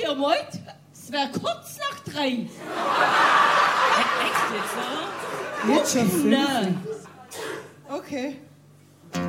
ihr wollt, es wäre kurz nach 3. Echt jetzt, oder? Jetzt schon 5. Nein. Okay.